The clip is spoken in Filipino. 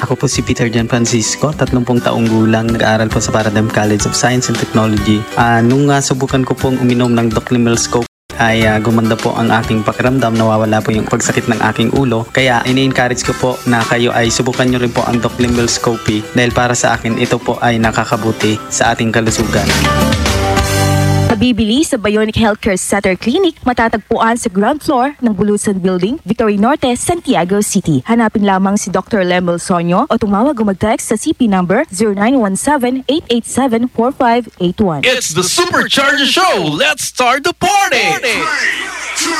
Ako po si Peter Jan Francisco, 30 taong gulang, nag-aaral po sa Paradigm College of Science and Technology. Nung subukan ko pong uminom ng Doclimel Scope ay gumanda po ang aking pakiramdam, nawawala po yung pagsakit ng aking ulo. Kaya ini-encourage ko po na kayo ay subukan nyo rin po ang Doclimel Scope dahil para sa akin ito po ay nakakabuti sa ating kalusugan. Nabibili sa Bionic Healthcare Center Clinic, matatagpuan sa ground floor ng Bulusan Building, Victory Norte, Santiago City. Hanapin lamang si Dr. Lemel Sonyo o tumawag o mag-text sa CP number 0917-887-4581. It's the Supercharger Show. Let's start the party!